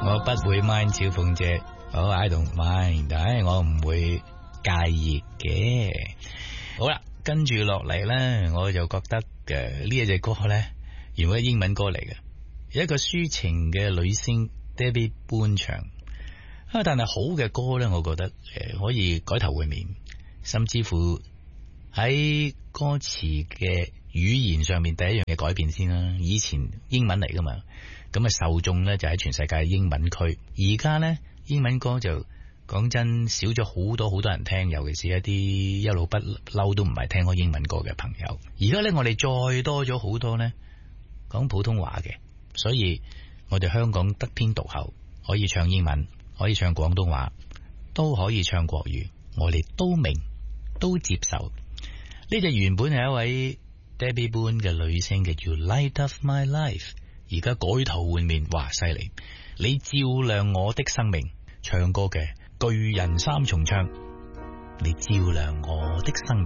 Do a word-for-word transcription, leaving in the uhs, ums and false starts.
我不會 mind 小鳳姐，好 I don't mind，但係我唔會介意嘅。好啦，跟住落嚟咧，我就覺得嘅呢一隻歌咧，原本係英文歌嚟嘅，有一個抒情嘅女星 Debbie Boone 唱啊，但係好嘅歌咧，我覺得誒可以改頭換面，甚至乎喺歌詞嘅語言上面第一樣嘢改變先啦。以前英文嚟噶嘛，咁啊受眾咧就喺全世界英文區，而家咧英文歌就講真少咗好多好多人聽，尤其是一啲一路不嬲都唔係聽開英文歌嘅朋友。而家咧我哋再多咗好多咧講普通話嘅，所以我哋香港得天獨厚，可以唱英文，可以唱廣東話，都可以唱國語，我哋都明都接受。呢隻原本係一位 Debbie Boone 嘅女聲嘅叫 Light of My Life， 而家改頭換面，哇犀利！你照亮我的生命，唱歌嘅巨人三重唱，你照亮我的生命。